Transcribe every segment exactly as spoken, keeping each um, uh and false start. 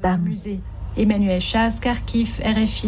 tang. Emmanuel Chas, Kharkiv, R F I.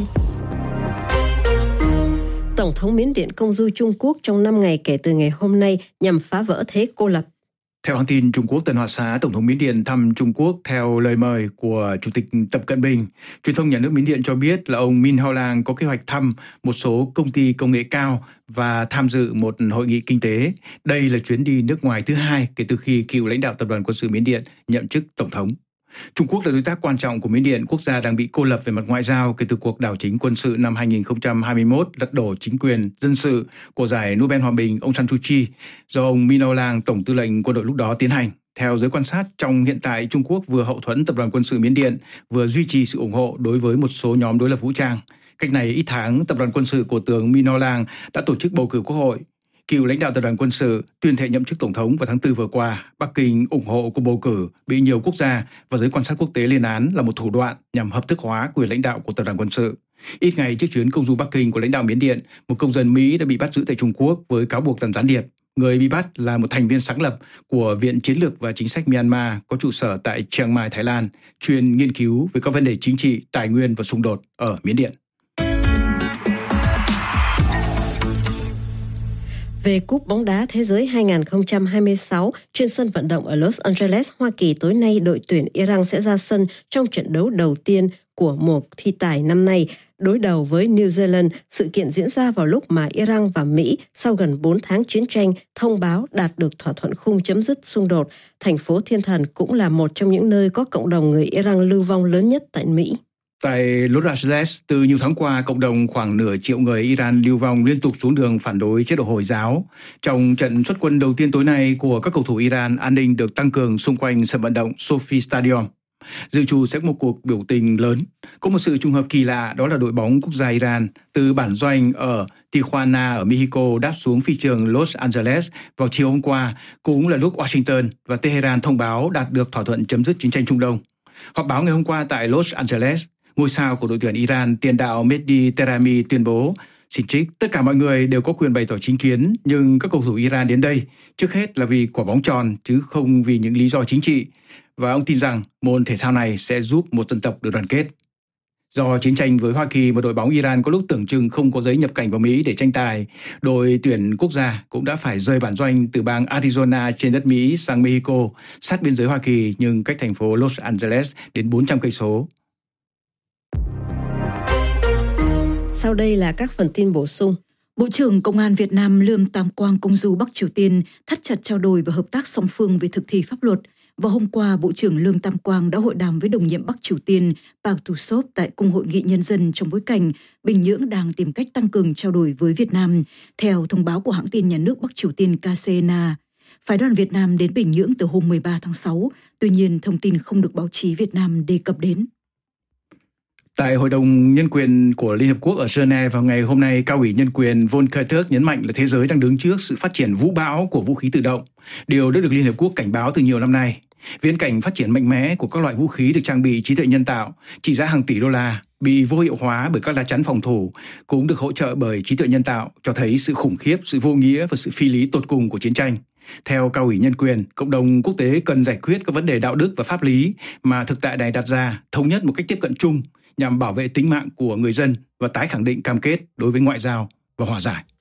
Tổng thống Miến Điện công du Trung Quốc trong năm ngày kể từ ngày hôm nay nhằm phá vỡ thế cô lập. Theo hãng tin Trung Quốc Tân Hoa Xã, Tổng thống Miến Điện thăm Trung Quốc theo lời mời của Chủ tịch Tập Cận Bình. Truyền thông nhà nước Miến Điện cho biết là ông Min Aung Hlaing có kế hoạch thăm một số công ty công nghệ cao và tham dự một hội nghị kinh tế. Đây là chuyến đi nước ngoài thứ hai kể từ khi cựu lãnh đạo Tập đoàn Quân sự Miến Điện nhậm chức Tổng thống. Trung Quốc là đối tác quan trọng của Miến Điện, quốc gia đang bị cô lập về mặt ngoại giao kể từ cuộc đảo chính quân sự năm hai nghìn không trăm hai mươi mốt lật đổ chính quyền dân sự của giải Nobel Hòa bình Aung San Suu Kyi do ông Min Aung Hlaing, tổng tư lệnh quân đội lúc đó tiến hành. Theo giới quan sát, trong hiện tại Trung Quốc vừa hậu thuẫn Tập đoàn Quân sự Miến Điện, vừa duy trì sự ủng hộ đối với một số nhóm đối lập vũ trang. Cách này ít tháng, Tập đoàn Quân sự của tướng Min Aung Hlaing đã tổ chức bầu cử quốc hội. Cựu lãnh đạo Tập đoàn Quân sự tuyên thệ nhậm chức Tổng thống vào tháng tư vừa qua. Bắc Kinh ủng hộ cuộc bầu cử bị nhiều quốc gia và giới quan sát quốc tế lên án là một thủ đoạn nhằm hợp thức hóa quyền lãnh đạo của Tập đoàn Quân sự. Ít ngày trước chuyến công du Bắc Kinh của lãnh đạo Miến Điện, một công dân Mỹ đã bị bắt giữ tại Trung Quốc với cáo buộc làm gián điệp. Người bị bắt là một thành viên sáng lập của Viện Chiến lược và Chính sách Myanmar có trụ sở tại Chiang Mai, Thái Lan, chuyên nghiên cứu về các vấn đề chính trị, tài nguyên và xung đột ở Miến Điện. Về Cúp bóng đá Thế giới hai không hai sáu trên sân vận động ở Los Angeles, Hoa Kỳ, tối nay đội tuyển Iran sẽ ra sân trong trận đấu đầu tiên của mùa thi tài năm nay, đối đầu với New Zealand. Sự kiện diễn ra vào lúc mà Iran và Mỹ sau gần bốn tháng chiến tranh thông báo đạt được thỏa thuận khung chấm dứt xung đột. Thành phố Thiên Thần cũng là một trong những nơi có cộng đồng người Iran lưu vong lớn nhất tại Mỹ. Tại Los Angeles, từ nhiều tháng qua, cộng đồng khoảng nửa triệu người Iran lưu vong liên tục xuống đường phản đối chế độ Hồi giáo. Trong trận xuất quân đầu tiên tối nay của các cầu thủ Iran, an ninh được tăng cường xung quanh sân vận động Sophie Stadium. Dự trù sẽ có một cuộc biểu tình lớn. Có một sự trùng hợp kỳ lạ, đó là đội bóng quốc gia Iran từ bản doanh ở Tijuana ở Mexico đáp xuống phi trường Los Angeles vào chiều hôm qua, cũng là lúc Washington và Tehran thông báo đạt được thỏa thuận chấm dứt chiến tranh Trung Đông. Họp báo ngày hôm qua tại Los Angeles, ngôi sao của đội tuyển Iran, tiền đạo Mehdi Terami tuyên bố: "Xin trích, tất cả mọi người đều có quyền bày tỏ chính kiến, nhưng các cầu thủ Iran đến đây trước hết là vì quả bóng tròn chứ không vì những lý do chính trị." Và ông tin rằng môn thể thao này sẽ giúp một dân tộc được đoàn kết. Do chiến tranh với Hoa Kỳ, một đội bóng Iran có lúc tưởng chừng không có giấy nhập cảnh vào Mỹ để tranh tài, đội tuyển quốc gia cũng đã phải rời bản doanh từ bang Arizona trên đất Mỹ sang Mexico, sát biên giới Hoa Kỳ nhưng cách thành phố Los Angeles đến bốn trăm cây số. Sau đây là các phần tin bổ sung. Bộ trưởng Công an Việt Nam Lương Tam Quang công du Bắc Triều Tiên, thắt chặt trao đổi và hợp tác song phương về thực thi pháp luật. Vào hôm qua, Bộ trưởng Lương Tam Quang đã hội đàm với đồng nhiệm Bắc Triều Tiên Park Tu-sop tại Cung hội nghị nhân dân trong bối cảnh Bình Nhưỡng đang tìm cách tăng cường trao đổi với Việt Nam, theo thông báo của hãng tin nhà nước Bắc Triều Tiên K C N A. Phái đoàn Việt Nam đến Bình Nhưỡng từ hôm mười ba tháng sáu, tuy nhiên thông tin không được báo chí Việt Nam đề cập đến. Tại Hội đồng Nhân quyền của Liên Hợp Quốc ở Geneva vào ngày hôm nay, cao ủy nhân quyền Volker Turk nhấn mạnh là thế giới đang đứng trước sự phát triển vũ bão của vũ khí tự động. Điều đã được Liên Hợp Quốc cảnh báo từ nhiều năm nay. Viễn cảnh phát triển mạnh mẽ của các loại vũ khí được trang bị trí tuệ nhân tạo, trị giá hàng tỷ đô la, bị vô hiệu hóa bởi các lá chắn phòng thủ, cũng được hỗ trợ bởi trí tuệ nhân tạo, cho thấy sự khủng khiếp, sự vô nghĩa và sự phi lý tột cùng của chiến tranh. Theo cao ủy nhân quyền, cộng đồng quốc tế cần giải quyết các vấn đề đạo đức và pháp lý mà thực tại này đặt ra, thống nhất một cách tiếp cận chung nhằm bảo vệ tính mạng của người dân và tái khẳng định cam kết đối với ngoại giao và hòa giải.